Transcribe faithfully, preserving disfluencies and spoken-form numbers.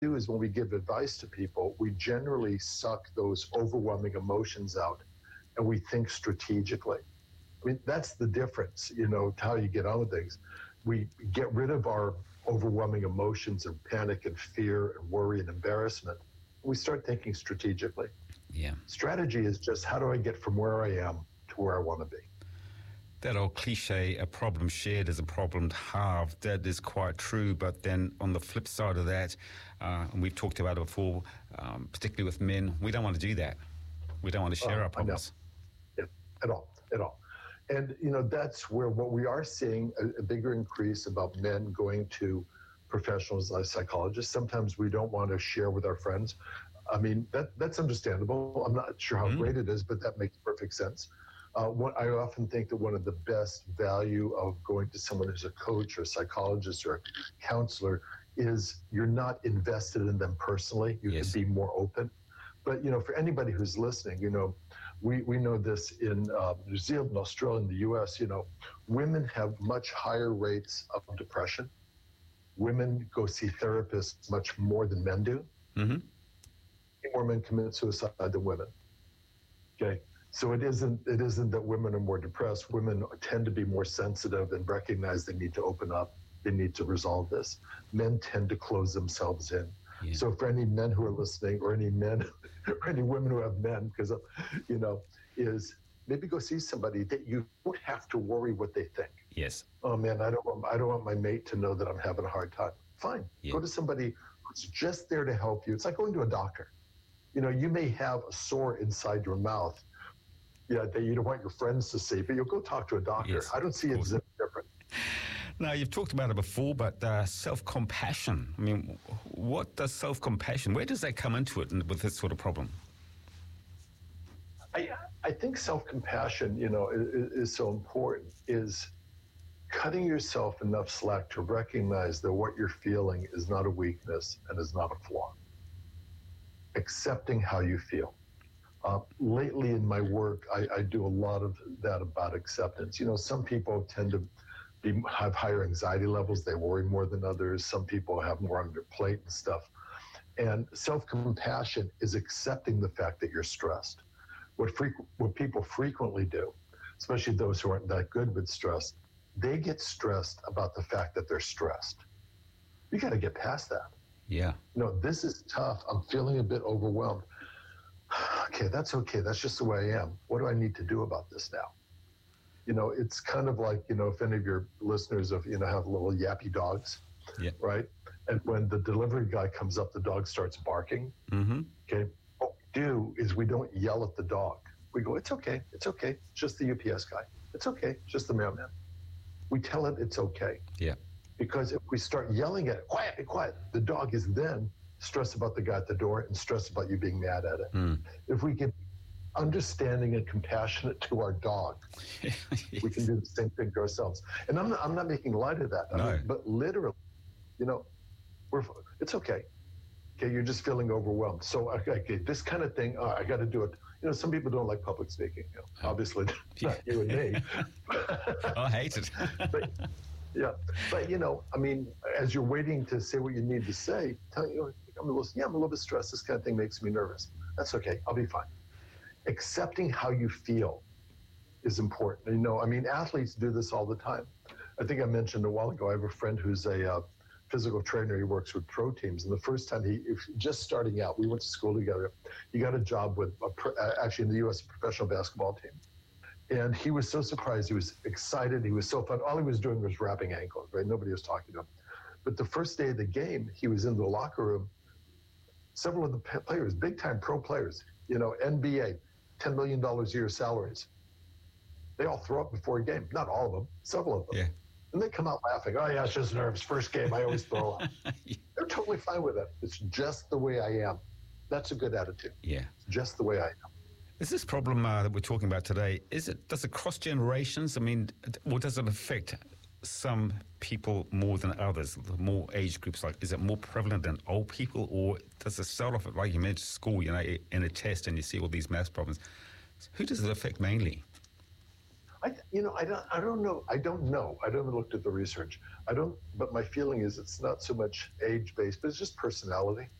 do is when we give advice to people, we generally suck those overwhelming emotions out and we think strategically. I mean, that's the difference, you know, how you get on with things. We get rid of our overwhelming emotions of panic and fear and worry and embarrassment. We start thinking strategically. Yeah. Strategy is just, how do I get from where I am to where I want to be? That old cliche, a problem shared is a problem halved, that is quite true. But then on the flip side of that, uh, and we've talked about it before, um, particularly with men, we don't want to do that. We don't want to share oh, our problems. Yeah, at all, at all. And, you know, that's where what we are seeing a, a bigger increase about men going to professionals like psychologists. Sometimes we don't want to share with our friends. I mean, that that's understandable. I'm not sure how mm. great it is, but that makes perfect sense. Uh, what I often think that one of the best value of going to someone who's a coach or a psychologist or a counselor is you're not invested in them personally. You yes. can be more open. But, you know, for anybody who's listening, you know, we, we know this in uh, New Zealand, Australia, and the U S, you know, women have much higher rates of depression. Women go see therapists much more than men do. Mm-hmm. More men commit suicide than women. Okay. So it isn't it isn't that women are more depressed. Women tend to be more sensitive and recognize they need to open up. They need to resolve this. Men tend to close themselves in. Yeah. So for any men who are listening, or any men, or any women who have men, because you know, is maybe go see somebody that you don't have to worry what they think. Yes. Oh man, I don't want I don't want my mate to know that I'm having a hard time. Fine. Yeah. Go to somebody who's just there to help you. It's like going to a doctor. You know, you may have a sore inside your mouth. Yeah, that you don't want your friends to see, but you'll go talk to a doctor. Yes, I don't see it as different. Now, you've talked about it before, but uh, self-compassion. I mean, what does self-compassion, where does that come into it with this sort of problem? I I think self-compassion, you know, is, is so important, is cutting yourself enough slack to recognize that what you're feeling is not a weakness and is not a flaw. Accepting how you feel. Uh, lately in my work, I, I do a lot of that about acceptance. You know, some people tend to be, have higher anxiety levels. They worry more than others. Some people have more on their plate and stuff. And self-compassion is accepting the fact that you're stressed. What, frequ- what people frequently do, especially those who aren't that good with stress, they get stressed about the fact that they're stressed. You got to get past that. Yeah. No, this is tough. I'm feeling a bit overwhelmed. Okay, that's okay. That's just the way I am. What do I need to do about this now? You know, it's kind of like, you know, if any of your listeners have, you know, have little yappy dogs, yeah. right? And when the delivery guy comes up, the dog starts barking. Mm-hmm. Okay, what we do is we don't yell at the dog. We go, it's okay, it's okay. It's just the U P S guy. It's okay, it's just the mailman. We tell it it's okay. Yeah. Because if we start yelling at it, quiet, be quiet, the dog is then stressed about the guy at the door and stressed about you being mad at it. Mm. If we get understanding and compassionate to our dog, yes. we can do the same thing to ourselves. And I'm not, I'm not making light of that, no. I mean, but literally, you know, we're it's okay. Okay, you're just feeling overwhelmed. So, okay, okay this kind of thing, uh, I got to do it. You know, some people don't like public speaking. You know, oh. Obviously, not you and me. I hate it. but, yeah, but you know, I mean, as you're waiting to say what you need to say, tell you, I'm a little, yeah, I'm a little bit stressed. This kind of thing makes me nervous. That's okay. I'll be fine. Accepting how you feel is important. You know, I mean, athletes do this all the time. I think I mentioned a while ago, I have a friend who's a uh, physical trainer. He works with pro teams. And the first time he, if, just starting out, we went to school together. He got a job with, a pro, actually in the U S professional basketball team. And he was so surprised. He was excited. He was so fun. All he was doing was wrapping ankles, right? Nobody was talking to him. But the first day of the game, he was in the locker room. Several of the players, big-time pro players, you know, N B A, ten million dollars a year salaries, they all throw up before a game. Not all of them, several of them. Yeah. And they come out laughing. Oh, yeah, it's just nerves. First game, I always throw up. Yeah. They're totally fine with it. It's just the way I am. That's a good attitude. Yeah. It's just the way I am. Is this problem uh, that we're talking about today, is it, does it cross generations? I mean, or does it affect some people more than others, more age groups? Like, is it more prevalent in old people, or does it start off at, like you mentioned, school, you know, in a test and you see all these maths problems? Who does it affect mainly? I, you know, I don't, I don't know. I don't know. I haven't looked at the research. I don't, but my feeling is it's not so much age based, but it's just personality.